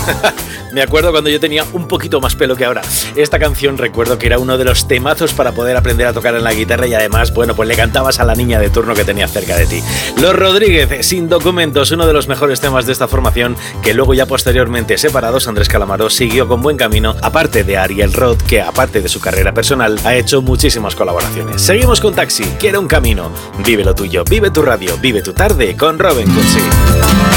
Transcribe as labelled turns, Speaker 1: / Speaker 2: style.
Speaker 1: Me acuerdo cuando yo tenía un poquito más pelo que ahora. Esta canción recuerdo que era uno de los temazos para poder aprender a tocar en la guitarra y además, bueno, pues le cantabas a la niña de turno que tenías cerca de ti. Los Rodríguez, Sin Documentos, uno de los mejores temas de esta formación, que luego ya posteriormente separados, Andrés Calamaro siguió con buen camino, aparte de Ariel Roth, que aparte de su carrera personal, ha hecho muchísimas colaboraciones. Seguimos con Taxi, Quiero un camino. Vive lo tuyo, vive tu radio, vive tu tarde con Robin Cutsi.